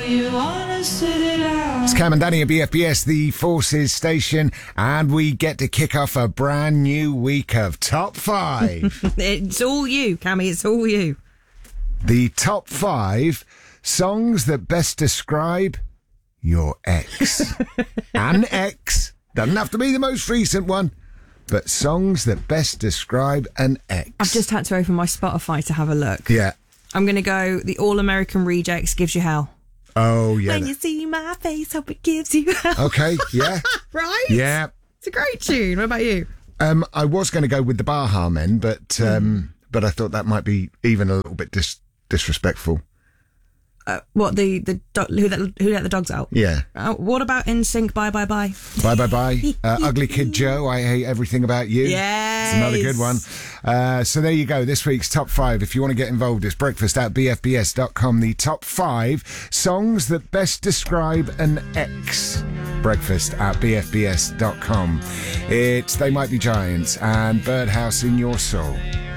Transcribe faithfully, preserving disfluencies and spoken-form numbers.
you wanna sit it out. It's Cam and Danny at B F B S, the Forces station, and we get to kick off a brand new week of Top five. It's all you, Cammy, it's all you. The Top five songs that best describe your ex. An ex. Doesn't have to be the most recent one, but songs that best describe an ex. I've just had to open my Spotify to have a look. Yeah. I'm going to go The All American Rejects, Gives You Hell. Oh, yeah. When you see my face, hope it gives you hell. Okay, yeah. Right? Yeah. It's a great tune. What about you? Um, I was going to go with the Baha Men, but um, mm. but I thought that might be even a little bit dis- disrespectful. Uh, what, the, the do- who, let, who let the dogs out? Yeah. Uh, what about N Sync, Bye Bye Bye? Bye Bye Bye. Uh, Ugly Kid Joe, I Hate Everything About You. Yes. It's another good one. Uh, so there you go, this week's Top five. If you want to get involved, it's breakfast at b f b s dot com. The Top five songs that best describe an ex. Breakfast at b f b s dot com. It's They Might Be Giants and Birdhouse in Your Soul.